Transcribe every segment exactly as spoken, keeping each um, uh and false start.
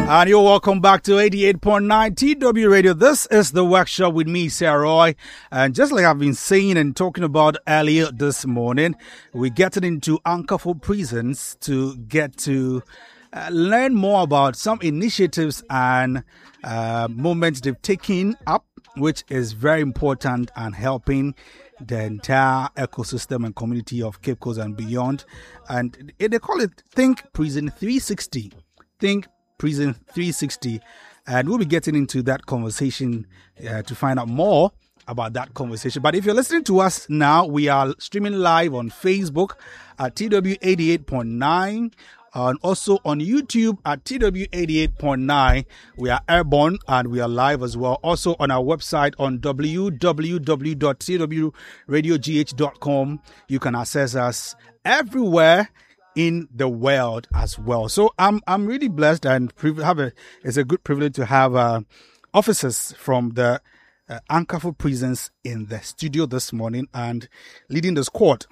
And you're welcome back to eighty-eight point nine T W Radio. This is the workshop with me, Sarah Roy. And just like I've been saying and talking about earlier this morning, we're getting into Ankafo prisons to get to uh, learn more about some initiatives and uh, moments they've taken up, which is very important and helping the entire ecosystem and community of Cape Coast and beyond. And they call it Think Prison three sixty. Think Prison three sixty, and we'll be getting into that conversation uh, to find out more about that conversation. But if you're listening to us now, we are streaming live on Facebook at T W eighty-eight point nine, and also on YouTube at T W eighty-eight point nine. We are airborne and we are live as well. Also on our website on w w w dot t w radio g h dot com. You can access us everywhere in the world as well. So I'm I'm really blessed and priv- have a it's a good privilege to have uh, officers from the uh, Ankafo prisons in the studio this morning, and leading the squad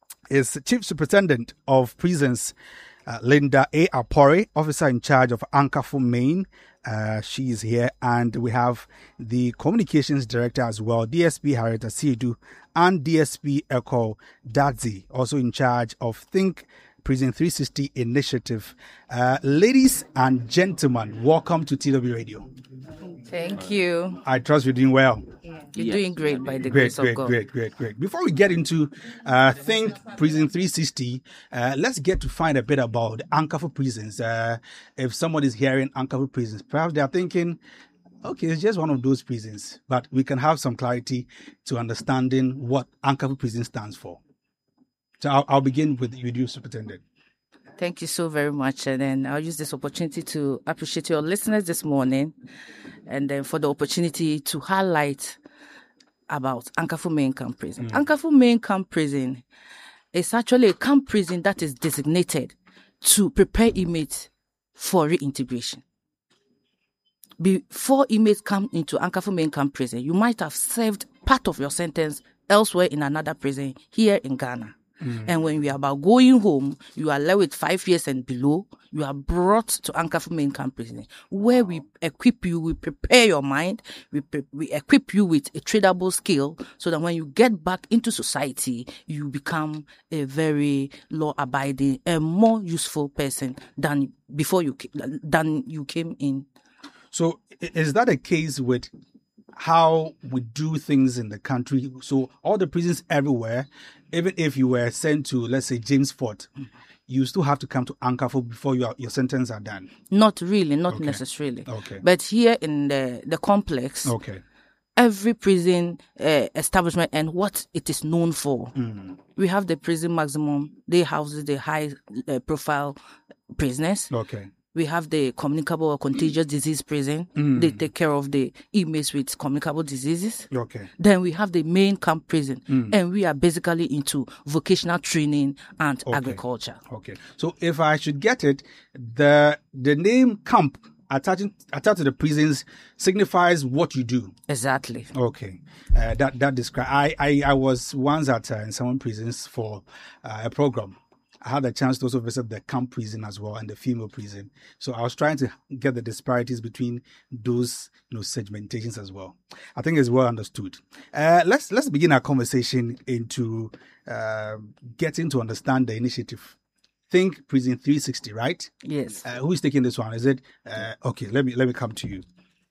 is Chief Superintendent of Prisons uh, Linda A. Apori, officer in charge of Ankafo Main. Uh, she is here, and we have the communications director as well, D S P Harriet Asiedu, and D S P Echo Dadzi, also in charge of Think Prison three sixty initiative. Uh, ladies and gentlemen, welcome to T W Radio. Thank you. I trust you're doing well. You're yes. doing great by the great, grace great, of God. Great, great, great, great. Before we get into uh, Think Prison three sixty, uh, let's get to find a bit about Ankafo prisons. Uh, if somebody's hearing Ankafo prisons, perhaps they are thinking, okay, it's just one of those prisons, but we can have some clarity to understanding what Ankafo prison stands for. So I'll, I'll begin with you, Superintendent. Thank you so very much. And then I'll use this opportunity to appreciate your listeners this morning, and then for the opportunity to highlight about Ankafo Main Camp Prison. Mm. Ankafo Main Camp Prison is actually a camp prison that is designated to prepare inmates for reintegration. Before inmates come into Ankafo Main Camp Prison, you might have served part of your sentence elsewhere in another prison here in Ghana. Mm. And when we are about going home, you are left with five years and below. You are brought to Ankafo Main Camp Prison, where we equip you, we prepare your mind, we pre- we equip you with a tradable skill, so that when you get back into society, you become a very law-abiding and more useful person than before you than you came in. So, is that a case with how we do things in the country? So all the prisons everywhere, even if you were sent to, let's say, James Fort, you still have to come to Ankafo before your your sentence are done? Not really, not okay. necessarily. Okay. But here in the, the complex, okay. every prison uh, establishment and what it is known for. Mm-hmm. We have the prison maximum. They house the high uh, profile prisoners. Okay. We have the communicable or contagious disease prison. Mm. They take care of the inmates with communicable diseases. Okay. Then we have the main camp prison, mm. and we are basically into vocational training and okay. agriculture. Okay. So if I should get it, the the name camp attaching attached to the prisons signifies what you do. Exactly. Okay. Uh, that that describe. I, I I was once at uh, in some prisons for uh, a program. I had a chance to also visit the camp prison as well and the female prison. So I was trying to get the disparities between those, you know, segmentations as well. I think it's well understood. Uh, let's let's begin our conversation into uh, getting to understand the initiative. Think Prison three sixty, right? Yes. Uh, who is taking this one? Is it uh, okay? Let me let me come to you,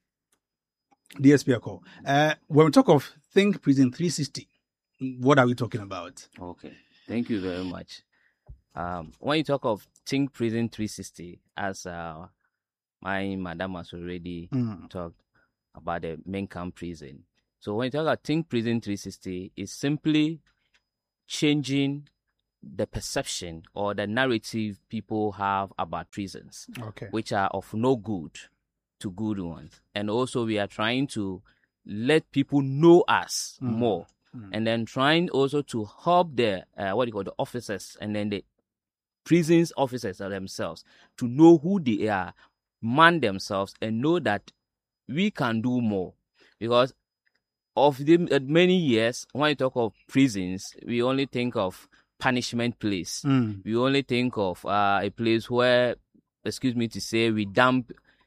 D S P Echo. Uh, when we talk of Think Prison three sixty, what are we talking about? Okay, thank you very much. Um, when you talk of Think Prison three sixty, as uh, my madam has already mm. talked about the main camp prison. So when you talk about Think Prison three sixty, it's simply changing the perception or the narrative people have about prisons, okay. which are of no good to good ones. And also we are trying to let people know us mm. more. Mm. And then trying also to help the, uh, what do you call the officers and then the prisons officers themselves to know who they are, man themselves, and know that we can do more. Because of the many years, when you talk of prisons, we only think of punishment place. Mm. We only think of uh, a place where, excuse me to say, we dump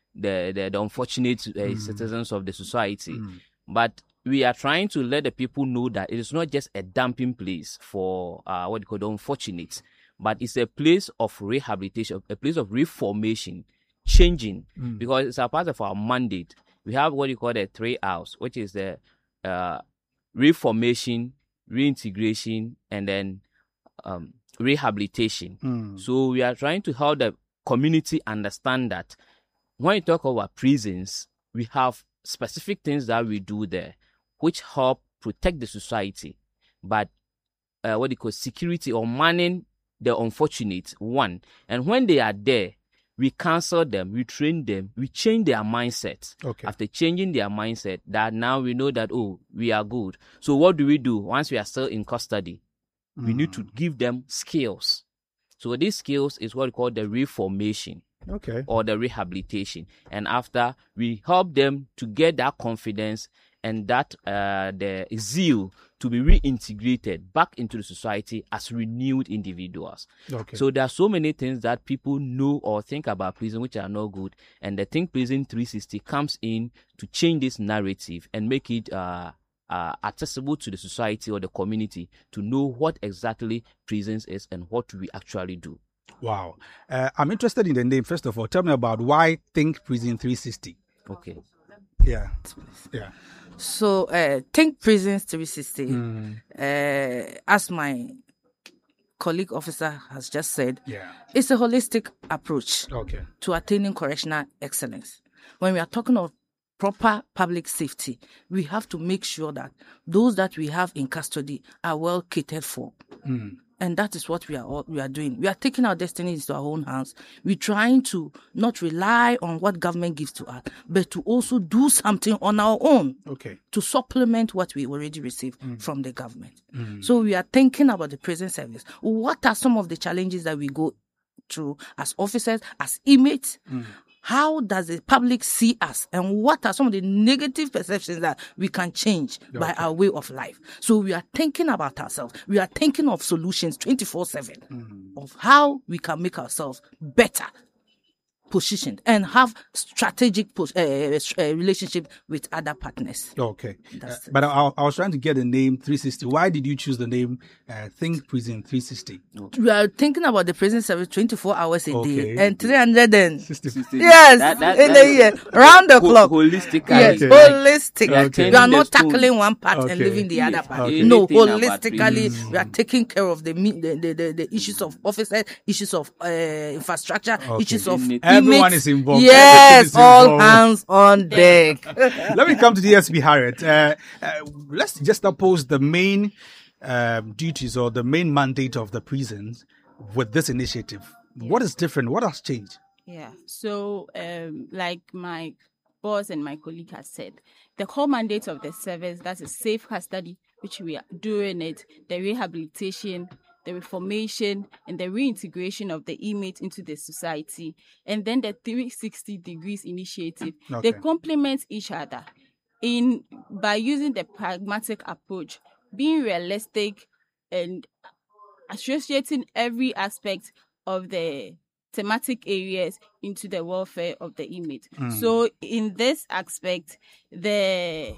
the the, the unfortunate uh, mm. citizens of the society. Mm. But we are trying to let the people know that it is not just a dumping place for uh, what you call the unfortunate, but it's a place of rehabilitation, a place of reformation, changing, mm. because it's a part of our mandate. We have what you call the three R's, which is the uh, reformation, reintegration, and then um, rehabilitation. Mm. So we are trying to help the community understand that when you talk about prisons, we have specific things that we do there, which help protect the society. But uh, what you call security or manning the unfortunate one. And when they are there, we counsel them, we train them, we change their mindset. Okay. After changing their mindset, that now we know that, oh, we are good. So what do we do once we are still in custody? Mm. We need to give them skills. So these skills is what we call the reformation. Okay. Or the rehabilitation. And after, we help them to get that confidence and that uh, the zeal to be reintegrated back into the society as renewed individuals. Okay. So there are so many things that people know or think about prison which are not good, and the Think Prison three sixty comes in to change this narrative and make it uh, uh, accessible to the society or the community to know what exactly prisons is and what we actually do. Wow. Uh, I'm interested in the name. First of all, tell me about why Think Prison three sixty. Okay. Yeah. Yeah. So, uh, Think Prisons three sixty, mm. uh, as my colleague officer has just said, yeah. it's a holistic approach okay. to attaining correctional excellence. When we are talking of proper public safety, we have to make sure that those that we have in custody are well catered for. Mm. And that is what we are all, we are doing. We are taking our destiny into our own hands. We're trying to not rely on what government gives to us, but to also do something on our own. Okay. To supplement what we already received mm. from the government. Mm. So we are thinking about the prison service. What are some of the challenges that we go through as officers, as inmates? Mm. How does the public see us? And what are some of the negative perceptions that we can change okay. by our way of life? So we are thinking about ourselves. We are thinking of solutions twenty-four seven mm-hmm. of how we can make ourselves better positioned and have strategic pos- uh, uh, relationship with other partners. Okay. Uh, but I, I was trying to get the name three sixty. Why did you choose the name uh, Think Prison three sixty? We are thinking about the prison service twenty-four hours a okay. day and three hundred sixty. Yes, that, that, in a year, round the ho- clock. Holistic. Yes, okay. holistic. Okay. We are not tackling one part okay. and leaving the yes. other part. Okay. No, Anything holistically, we are taking care of the the, the, the, the issues of officers, issues of uh, infrastructure, okay. issues of everyone inmates. is involved. Yes, all hands on deck. Let me come to D S P Harriet. Uh, uh, let's just oppose the main um, duties or the main mandate of the prisons with this initiative. Yeah. What is different? What has changed? Yeah. So, um, like my boss and my colleague has said, the core mandate of the service, that's a safe custody, which we are doing it, the rehabilitation, the reformation and the reintegration of the inmate into the society, and then the three sixty degrees initiative. Okay. They complement each other in by using the pragmatic approach, being realistic and associating every aspect of the thematic areas into the welfare of the inmate. Mm. So in this aspect, the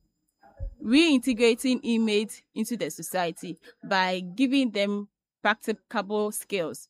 reintegrating inmates into the society by giving them practicable skills.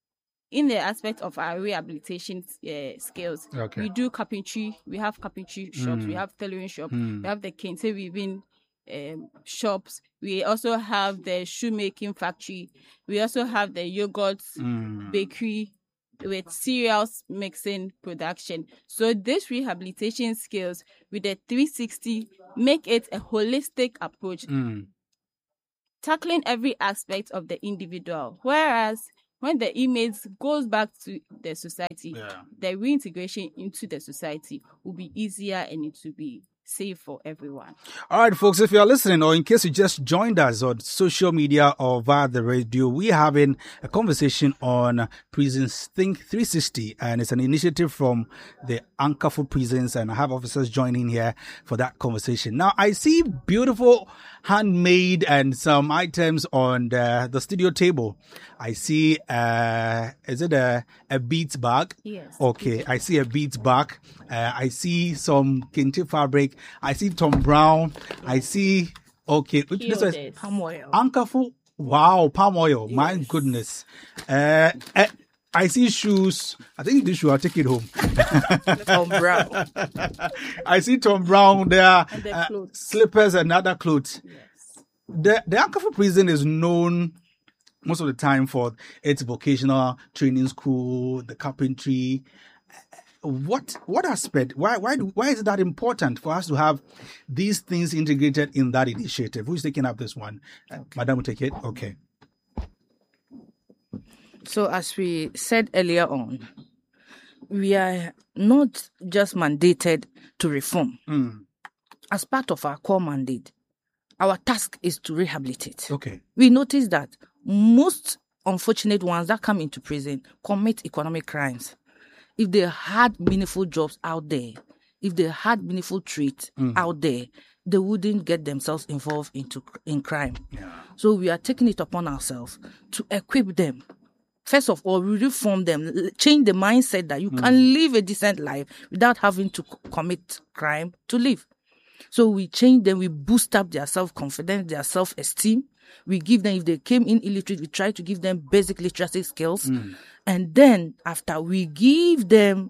In the aspect of our rehabilitation uh, skills, okay. we do carpentry, we have carpentry shops, mm. we have tailoring shops, mm. we have the kente weaving um, shops, we also have the shoemaking factory, we also have the yogurt mm. bakery with cereals mixing production. So this rehabilitation skills with the three sixty make it a holistic approach, mm. tackling every aspect of the individual. Whereas when the inmate goes back to the society, yeah. the reintegration into the society will be easier and it will be safe for everyone. All right, folks, if you're listening or in case you just joined us on social media or via the radio, we're having a conversation on Prisons Think three sixty, and it's an initiative from the Ankafo Prisons, and I have officers joining here for that conversation. Now, I see beautiful handmade and some items on the, the studio table. I see, uh, is it a, a beads bag? Yes. Okay, I see a beads bag. Uh, I see some kente fabric. I see Tom Brown. I see, okay, which this is Kyodes. Palm oil. Ankafo. Wow, palm oil. My Yes. goodness. Uh, uh, I see shoes. I think this shoe, I'll take it home. Tom Brown. I see Tom Brown there. And the uh, clothes. slippers and other clothes. Yes. The, the Ankafo prison is known most of the time for its vocational training school, the carpentry. What what aspect? Why why do, why is that important for us to have these things integrated in that initiative? Who's taking up this one? Uh, Madam will take it. Okay. So as we said earlier on, we are not just mandated to reform. Mm. As part of our core mandate, our task is to rehabilitate. Okay. We notice that most unfortunate ones that come into prison commit economic crimes. If they had meaningful jobs out there, if they had meaningful trade out there, they wouldn't get themselves involved into in crime. Yeah. So we are taking it upon ourselves to equip them. First of all, we reform them, l- change the mindset that you can live a decent life without having to c- commit crime to live. So we change them, we boost up their self-confidence, their self-esteem. We give them, if they came in illiterate, we try to give them basic literacy skills. And then after we give them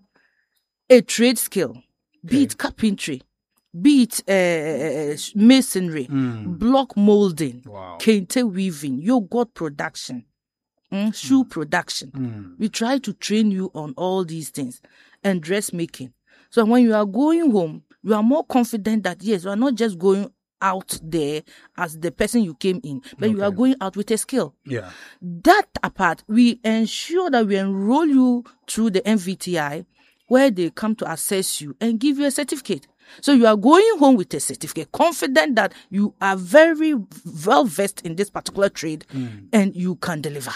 a trade skill, be it carpentry, be it uh, masonry, block molding, Wow. kente weaving, yogurt production, mm, shoe production. We try to train you on all these things and dressmaking. So when you are going home, you are more confident that yes, you are not just going out there as the person you came in, but you are going out with a skill. Yeah. That apart, we ensure that we enroll you through the M V T I, where they come to assess you and give you a certificate. So you are going home with a certificate, confident that you are very well versed in this particular trade and you can deliver.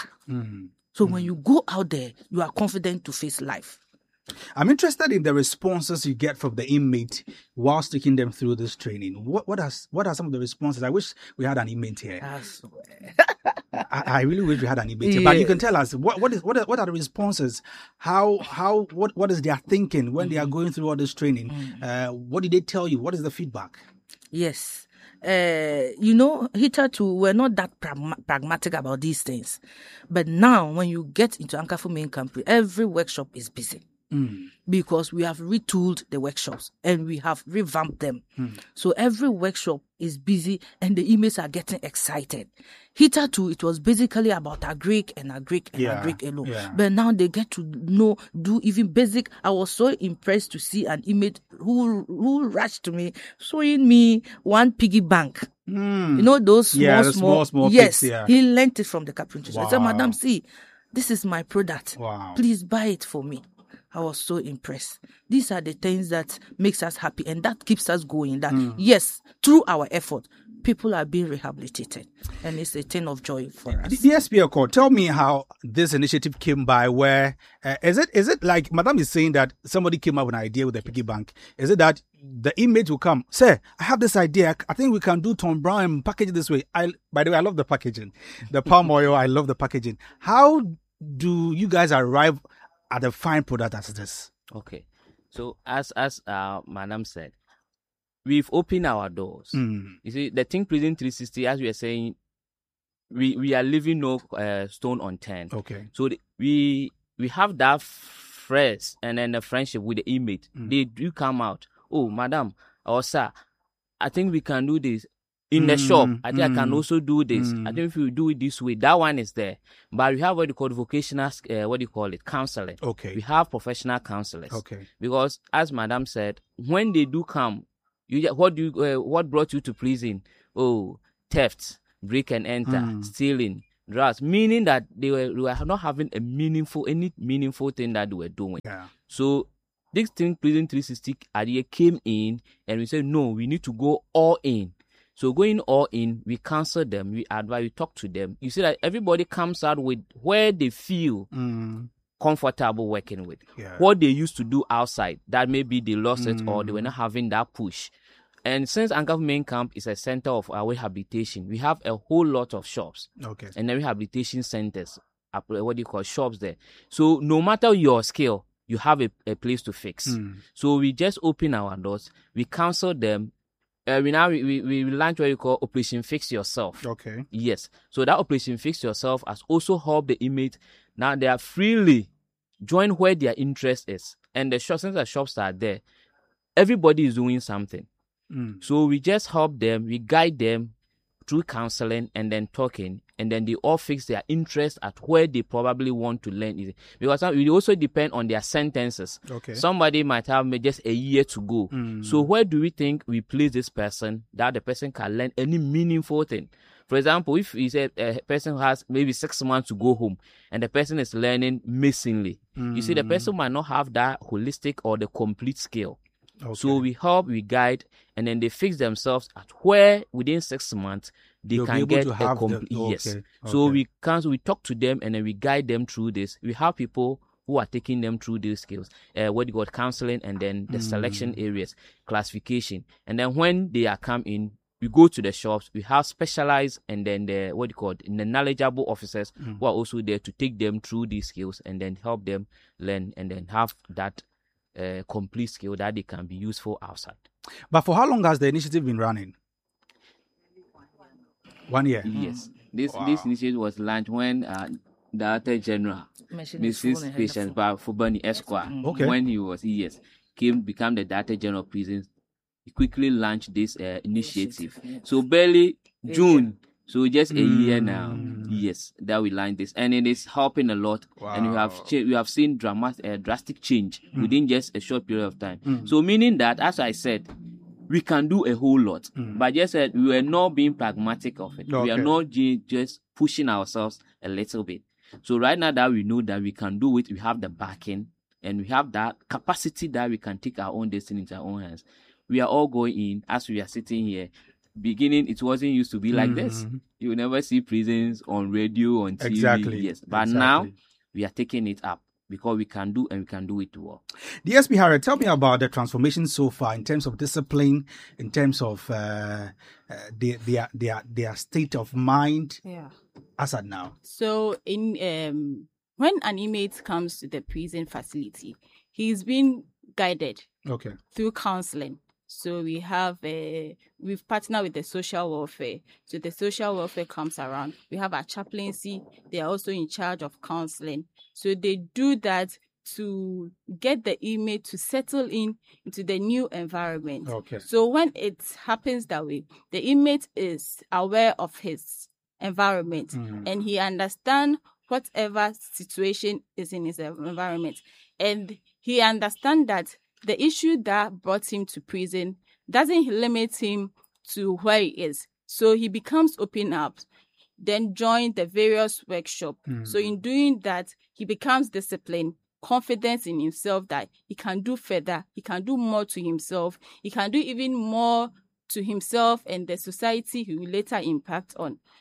So when you go out there, you are confident to face life. I'm interested in the responses you get from the inmate whilst taking them through this training. What what are what are some of the responses? I wish we had an inmate here. I swear. I, I really wish we had an inmate here. But you Yes. can tell us what what is what are, what are the responses? How how what what is their thinking when they are going through all this training? Uh, what did they tell you? What is the feedback? Yes. Uh, you know, hitherto, we're not that pragma- pragmatic about these things. But now, when you get into Ankafo main camp, every workshop is busy. Because we have retooled the workshops and we have revamped them. So every workshop is busy and the inmates are getting excited. Hitherto, it was basically about agric and agric and Yeah, agric alone. yeah. But now they get to know, do even basic. I was so impressed to see an inmate who who rushed to me, showing me one piggy bank. You know those small, Yeah, the small, small, small yes, pigs, yeah. he lent it from the carpentry. I said, Wow. Madam, see, this is my product. Wow. Please buy it for me. I was so impressed. These are the things that makes us happy and that keeps us going. That yes, through our effort, people are being rehabilitated, and it's a thing of joy for us. The S P L call. Tell me how this initiative came by. Where uh, is it? Is it like Madam is saying that somebody came up with an idea with a piggy bank? Is it that the inmate will come, sir? I have this idea. I think we can do Tom Brown and package it this way. I, by the way, I love the packaging. The palm oil. I love the packaging. How do you guys arrive at a fine product as this? Okay. So as as uh Madam said, we've opened our doors. Mm. You see, the Think Prison three sixty, as we are saying, we we are leaving no uh, stone unturned. Okay. So the, we we have that fresh and then the friendship with the inmate. They do come out. Oh, madam or sir, I think we can do this. In the Mm, shop, I think I can mm, also do this. mm. I think if we do it this way, that one is there. But we have what you call vocational, uh, what do you call it, counseling. Okay. We have professional counselors. Okay. Because as Madam said, when they do come, you ju- what do you, uh, what brought you to prison? Oh, theft, break and enter, Mm. stealing, drugs. Meaning that they were, they were not having a meaningful, any meaningful thing that they were doing. Yeah. So this thing, Prison three sixty idea came in, and we said, no, we need to go all in. So going all in, we counsel them, we advise, we talk to them. You see that everybody comes out with where they feel Mm. comfortable working with. Yeah. What they used to do outside, that maybe they lost it or Mm. they were not having that push. And since Ankafu Main Camp is a center of our rehabilitation, we have a whole lot of shops Okay. and then rehabilitation centers, up- what do you call shops there. So no matter your skill, you have a, a place to fix. Mm. So we just open our doors, we counsel them. Uh, we now we, we, we launch what you call Operation Fix Yourself. Okay. Yes. So that Operation Fix Yourself has also helped the inmates. Now they are freely join where their interest is. And the shops, since the shops are there, everybody is doing something. Mm. So we just help them, we guide them through counseling and then talking, and then they all fix their interest at where they probably want to learn it. Because we also depend on their sentences. Okay. Somebody might have maybe just a year to go. Mm. So where do we think we place this person that the person can learn any meaningful thing? For example, if you say a person has maybe six months to go home and the person is learning masonry, you see the person might not have that holistic or the complete skill. Okay. So we help, we guide, and then they fix themselves at where within six months they They'll be can able get to a have the- complete yes. okay, So okay. we counsel, we talk to them, and then we guide them through this. We have people who are taking them through these skills, uh, what you got counseling, and then the selection areas, classification, and then when they are come in, we go to the shops. We have specialized and then the what you call it, the knowledgeable officers who are also there to take them through these skills and then help them learn and then have that uh, complete skill that they can be useful outside. But for how long has the initiative been running? One year. Yes, this this initiative was launched when uh, Director General Mention his Missus phone and Patience her Bar Fubani Esquire, Okay. when he was yes came become the Director General of Prisons, he quickly launched this uh, initiative. So barely June, so just a year now. Yes, that we launched this, and it is helping a lot. And we have cha- we have seen dramatic, uh, drastic change within just a short period of time. So meaning that, as I said, we can do a whole lot, but just uh, we are not being pragmatic of it. We are Okay. not ju- just pushing ourselves a little bit. So right now that we know that we can do it, we have the backing and we have that capacity that we can take our own destiny into our own hands. We are all going in as we are sitting here. Beginning, it wasn't used to be like this. You will never see prisons on radio, on T V. Exactly. Yes, but Exactly. now we are taking it up because we can do and we can do it well. D S P Harriet, tell me about the transformation so far in terms of discipline, in terms of uh, uh, their, their their their state of mind Yeah. as at now. So in um when an inmate comes to the prison facility, he's been guided Okay. through counseling. So we have a we've partnered with the social welfare. So the social welfare comes around. We have our chaplaincy. They are also in charge of counseling. So they do that to get the inmate to settle in into the new environment. Okay. So when it happens that way, the inmate is aware of his environment and he understands whatever situation is in his environment. And he understands that the issue that brought him to prison doesn't limit him to where he is. So he becomes open up, then join the various workshops. So in doing that, he becomes disciplined, confidence in himself that he can do further, he can do more to himself, he can do even more to himself and the society he will later impact on.